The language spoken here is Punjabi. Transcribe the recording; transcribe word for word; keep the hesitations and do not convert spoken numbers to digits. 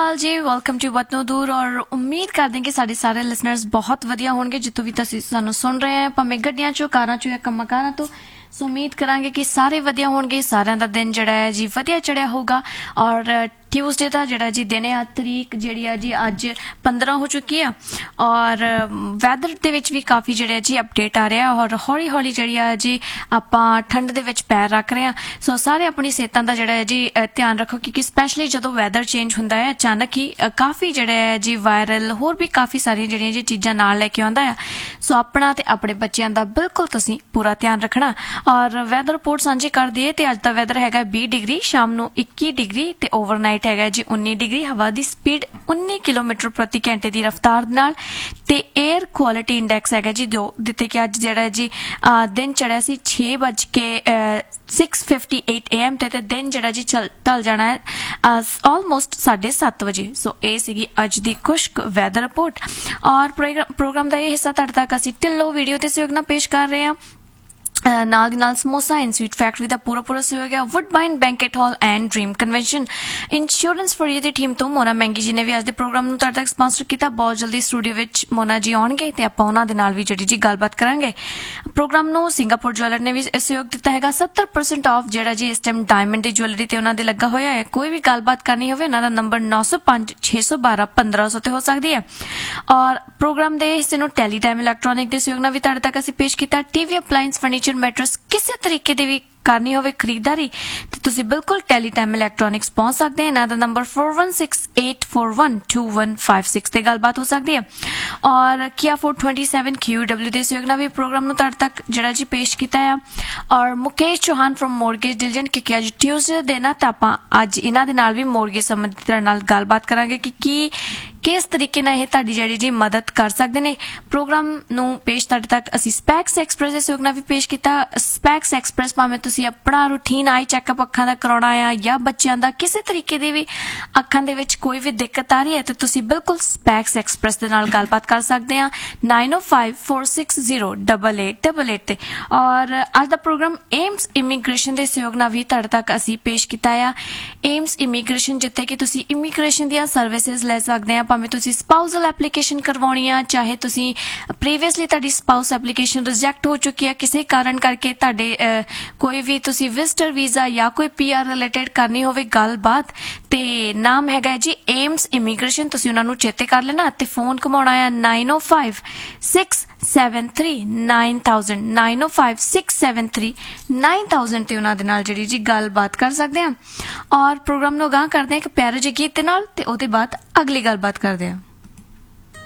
ਅਕਾਲ ਜੀ, ਵੈਲਕਮ ਟੂ ਵਤਨੋ ਦੂਰ। ਔਰ ਉਮੀਦ ਕਰਦੇ ਹਾਂ ਕਿ ਸਾਡੇ ਸਾਰੇ ਲਿਸਨਰਸ ਬਹੁਤ ਵਧੀਆ ਹੋਣਗੇ ਜਿੱਥੋਂ ਵੀ ਤੁਸੀਂ ਸਾਨੂੰ ਸੁਣ ਰਹੇ ਆ, ਭਾਵੇਂ ਗੱਡੀਆਂ ਚੋਂ, ਕਾਰਾਂ ਚੋਂ ਜਾਂ ਕੰਮਾਂ ਕਾਰਾਂ ਤੋਂ। ਸੋ ਉਮੀਦ ਕਰਾਂਗੇ ਕਿ ਸਾਰੇ ਵਧੀਆ ਹੋਣਗੇ, ਸਾਰਿਆਂ ਦਾ ਦਿਨ ਜਿਹੜਾ ਹੈ ਜੀ ਵਧੀਆ ਚੜਿਆ ਹੋਊਗਾ। ਔਰ ਟਿਊਜ਼ਡੇ ਦਾ ਜਿਹੜਾ ਜੀ ਦਿਨ ਆ, ਤਰੀਕ ਜਿਹੜੀ ਆ ਜੀ ਅੱਜ ਪੰਦਰਾਂ ਹੋ ਚੁੱਕੀ ਆ। ਔਰ ਵੈਦਰ ਦੇ ਵਿੱਚ ਵੀ ਕਾਫੀ ਜਿਹੜੇ ਜੀ ਅਪਡੇਟ ਆ ਰਿਹਾ, ਔਰ ਹੌਲੀ ਹੌਲੀ ਜਿਹੜੀ ਆ ਜੀ ਆਪਾਂ ਠੰਡ ਦੇ ਵਿੱਚ ਪੈਰ ਰੱਖ ਰਹੇ ਹਾਂ। ਸੋ ਸਾਰੇ ਆਪਣੀ ਸਿਹਤਾਂ ਦਾ ਜਿਹੜਾ ਹੈ ਜੀ ਧਿਆਨ ਰੱਖੋ, ਕਿਉਂਕਿ ਸਪੈਸ਼ਲੀ ਜਦੋਂ ਵੈਦਰ ਚੇਂਜ ਹੁੰਦਾ ਹੈ ਅਚਾਨਕ ਹੀ ਕਾਫੀ ਜਿਹੜਾ ਹੈ ਜੀ ਵਾਇਰਲ ਹੋਰ ਵੀ ਕਾਫੀ ਸਾਰੀਆਂ ਜਿਹੜੀਆਂ ਜੀ ਚੀਜ਼ਾਂ ਨਾਲ ਲੈ ਕੇ ਆਉਂਦਾ ਆ। ਸੋ ਆਪਣਾ ਤੇ ਆਪਣੇ ਬੱਚਿਆਂ ਦਾ ਬਿਲਕੁਲ ਤੁਸੀਂ ਪੂਰਾ ਧਿਆਨ ਰੱਖਣਾ। ਔਰ ਵੈਦਰ ਰਿਪੋਰਟ ਸਾਂਝੀ ਕਰ ਦਈਏ ਤੇ ਅੱਜ ਦਾ ਵੈਦਰ ਹੈਗਾ ਵੀਹ ਡਿਗਰੀ, ਸ਼ਾਮ ਨੂੰ ਇੱਕੀ ਡਿਗਰੀ ਤੇ ਓਵਰਨਾਈਟ ਹੈਗਾ ਜੀ ਉੱਨੀ ਡਿਗਰੀ। ਹਵਾ ਦੀ ਸਪੀਡ ਉੱਨੀ ਕਿਲੋਮੀਟਰ ਪ੍ਰਤੀ ਘੰਟੇ ਦੀ ਰਫ਼ਤਾਰ ਨਾਲ ਤੇ 에ਅਰ ਕੁਆਲਿਟੀ ਇੰਡੈਕਸ ਹੈਗਾ ਜੀ ਦੋ, ਜਿੱਥੇ ਕਿ ਅੱਜ ਜਿਹੜਾ ਜੀ ਦਿਨ ਚੜਿਆ ਸੀ ਛੇ ਵੱਜ ਕੇ six fifty eight A M ਤੇ ਦਿਨ ਜਿਹੜਾ ਜੀ ਚਲ ਢਲ ਜਾਣਾ ਹੈ ਆਲਮੋਸਟ ਸਾਢੇ ਸੱਤ ਵਜੇ। ਸੋ ਇਹ ਸੀਗੀ ਅੱਜ ਦੀ ਖੁਸ਼ਕ ਵੈਦਰ ਰਿਪੋਰਟ। ਔਰ ਪ੍ਰੋਗਰਾਮ ਦਾ ਇਹ ਹਿੱਸਾ ਤੁਹਾਡੇ ਤੱਕ ਅਸੀਂ ਢਿੱਲੋਂ ਵੀਡੀਓ ਤੇ ਸਹਿਯੋਗ ਨਾਲ ਪੇਸ਼ ਕਰ ਰਹੇ ਹਾਂ। ਨਾਲ ਦੀ ਨਾਲ ਸਮੋਸਾ ਐਂਡ ਸਵੀਟ ਫੈਕਟਰੀ ਦਾ ਪੂਰਾ ਪੂਰਾ ਸਹਿਯੋਗ ਹੈ। ਵੁੱਡਬਾਈਨ banquet hall and dream convention insurance for you the team ਤੋਂ ਮੋਨਾ ਮਹਿੰਗੀ ਜੀ ਨੇ ਵੀ ਅੱਜ ਦੇ ਪ੍ਰੋਗਰਾਮ ਨੂੰ ਤੁਹਾਡੇ ਤੱਕ ਸਪਾਂਸਰ ਕੀਤਾ। ਬਹੁਤ ਜਲਦੀ ਸਟੂਡੀਓ ਵਿੱਚ ਮੋਨਾ ਜੀ ਆਉਣਗੇ ਤੇ ਆਪਾਂ ਉਹਨਾਂ ਦੇ ਨਾਲ ਵੀ ਜਿਹੜੀ ਜੀ ਗੱਲਬਾਤ ਕਰਾਂਗੇ। ਪ੍ਰੋਗਰਾਮ ਨੂੰ ਸਿੰਗਾਪੁਰ ਜੁਐਲਰ ਨੇ ਵੀ ਸਹਿਯੋਗ ਦਿੱਤਾ ਹੈਗਾ। ਸੱਤਰ ਪਰਸੈਂਟ ਆਫ ਜਿਹੜਾ ਜੀ ਇਸ ਟਾਈਮ ਡਾਇਮੰਡ ਦੀ ਜੁਐਲਰੀ ਤੇ ਉਹਨਾਂ ਦੇ ਲੱਗਾ ਹੋਇਆ ਹੈ। ਕੋਈ ਵੀ ਗੱਲਬਾਤ ਕਰਨੀ ਹੋਵੇ ਉਹਨਾਂ ਦਾ ਨੰਬਰ ਨੌ ਸੌ ਪੰਜ ਛੇ ਸੌ ਬਾਰਾਂ ਪੰਦਰਾਂ ਸੌ ਤੇ ਹੋ ਸਕਦੀ ਹੈ। ਔਰ ਪ੍ਰੋਗਰਾਮ ਦੇ ਹਿੱਸੇ ਨੂੰ ਟੈਲੀਟਾਈਮ ਇਲੈਕਟ੍ਰੋਨਿਕ ਦੇ ਸਹਿਯੋਗ ਨਾਲ ਵੀ ਤੁਹਾਡੇ ਤੱਕ ਅਸੀਂ ਪੇਸ਼ ਕੀਤਾ। ਟੀਵੀ ਅਪਲਾਇੰਸ ਫਰਨੀਚਰ ਮੈਟਰਸ ਕਿਸੇ ਤਰੀਕੇ ਦੀ ਵੀ ਕਰਨੀ ਹੋਵੇ ਖਰੀਦਦਾਰੀ ਤੇ ਤੁਸੀਂ ਬਿਲਕੁਲ ਟੈਲੀਟਾਈਮ ਇਲੈਕਟ੍ਰੋਨਿਕਸ ਪਹੁੰਚ ਸਕਦੇ ਹੋ। ਇਹਨਾਂ ਦਾ number four one six eight four one two one five six ਤੇ ਗੱਲਬਾਤ ਹੋ ਸਕਦੀ ਹੈ। ਔਰ Kia Ford twenty-seven Q W ਦੇ ਸਹਿਯੋਗ ਨਾਲ ਵੀ ਪ੍ਰੋਗਰਾਮ ਨੂੰ ਤੁਹਾਡੇ ਤੱਕ ਜਿਹੜਾ ਜੀ ਪੇਸ਼ ਕੀਤਾ ਆ। ਔਰ ਮੁਕੇਸ਼ ਚੌਹਾਨ ਫਰਮ ਮੋਰਗੇਜ ਡਿਲੀਜੈਂਟ, ਕਿਉਂਕਿ ਅੱਜ ਟਿਊਜ਼ਡੇ ਦੇ ਨਾ ਤਾਂ ਆਪਾਂ ਅੱਜ ਇਹਨਾਂ ਦੇ ਨਾਲ ਵੀ ਮੋਰਗੇਜ ਸੰਬੰਧੀ ਤਰ੍ਹਾਂ ਨਾਲ ਗੱਲਬਾਤ ਕਰਾਂਗੇ ਕਿ ਕੀ ਕਿਸ ਤਰੀਕੇ ਨਾਲ ਇਹ ਤੁਹਾਡੀ ਜਿਹੜੀ ਜੀ ਮਦਦ ਕਰ ਸਕਦੇ ਨੇ। ਪ੍ਰੋਗਰਾਮ ਨੂੰ ਪੇਸ਼ ਤੁਹਾਡੇ ਤੱਕ ਅਸੀਂ ਸਪੈਕਸ ਐਕਸਪ੍ਰੈਸ ਦੇ ਸਹਿਯੋਗ ਨਾਲ ਵੀ ਪੇਸ਼ ਕੀਤਾ। ਸਪੈਕਸ ਐਕਸਪ੍ਰੈਸ ਭਾਵੇਂ ਤੁਸੀਂ ਆਪਣਾ ਰੂਟੀਨ ਆਈ ਚੈੱਕਅਪ ਅੱਖਾਂ ਦਾ ਕਰਾਉਣਾ ਆ ਜਾਂ ਬੱਚਿਆਂ ਦਾ ਕਿਸੇ ਤਰੀਕੇ ਦੀ ਵੀ ਅੱਖਾਂ ਦੇ ਵਿੱਚ ਕੋਈ ਵੀ ਦਿੱਕਤ ਆ ਰਹੀ ਹੈ ਤੇ ਤੁਸੀਂ ਬਿਲਕੁਲ ਸਪੈਕਸ ਐਕਸਪ੍ਰੈਸ ਦੇ ਨਾਲ ਗੱਲਬਾਤ ਕਰ ਸਕਦੇ ਆ nine oh five four six zero eight eight eight eight ਤੇ। ਔਰ ਅੱਜ ਦਾ ਪ੍ਰੋਗਰਾਮ ਏਮਸ ਇਮੀਗ੍ਰੇਸ਼ਨ ਦੇ ਸਹਿਯੋਗ ਨਾਲ ਵੀ ਤੁਹਾਡੇ ਤੱਕ ਅਸੀਂ ਪੇਸ਼ ਕੀਤਾ ਆ। ਏਮਸ ਇਮੀਗ੍ਰੇਸ਼ਨ ਜਿੱਥੇ ਕਿ ਤੁਸੀਂ ਇਮੀਗ੍ਰੇਸ਼ਨ ਦੀਆਂ ਸਰਵਿਸਿਜ਼ ਲੈ ਸਕਦੇ ਆ, ਭਾਵੇਂ ਤੁਸੀਂ ਸਪਾਊਸਲ ਐਪਲੀਕੇਸ਼ਨ ਕਰਵਾਉਣੀ ਆ, ਚਾਹੇ ਤੁਸੀਂ ਪ੍ਰੀਵੀਅਸਲੀ ਤੁਹਾਡੀ ਸਪਾਊਸ ਐਪਲੀਕੇਸ਼ਨ ਰਿਜੈਕਟ ਹੋ ਚੁੱਕੀ ਆ ਕਿਸੇ ਕਾਰਨ ਕਰਕੇ, ਤੁਹਾਡੇ ਕੋਈ ਵੀ ਤੁਸੀਂ ਵਿਜ਼ਟਰ ਵੀਜ਼ਾ ਜਾਂ ਕੋਈ ਪੀ ਆਰ ਰਿਲੇਟਡ ਕਰਨੀ ਹੋਵੇ ਗੱਲਬਾਤ ਤੇ ਨਾਮ ਹੈਗਾ ਜੀ ਏਮਸ ਇਮੀਗ੍ਰੇਸ਼ਨ। ਤੁਸੀਂ ਉਹਨਾਂ ਨੂੰ ਚੇਤੇ ਕਰ ਲੈਣਾ ਤੇ ਫੋਨ ਘੁਮਾਉਣਾ ਆ nine oh five six seven three nine thousand nine oh five six seven three nine thousand ਤੇ ਉਹਨਾਂ ਦੇ ਨਾਲ ਜਿਹੜੀ ਜੀ ਗੱਲਬਾਤ ਕਰ ਸਕਦੇ ਆ। ਔਰ ਪ੍ਰੋਗਰਾਮ ਨੂੰ ਅਗਾਂਹ ਕਰਦੇ ਆ ਇੱਕ ਪਿਆਰੇ ਜਿਹੇ ਗੀਤ ਦੇ ਨਾਲ ਤੇ ਉਹਦੇ ਬਾਅਦ ਅਗਲੀ ਗੱਲਬਾਤ ਕਰਦੇ ਆ।